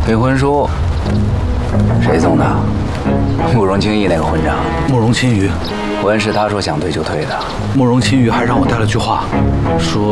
离婚书谁送的？慕容清逸那个混账。 慕容青羽， 婚是他说想退就退的。 慕容青羽还让我带了句话，说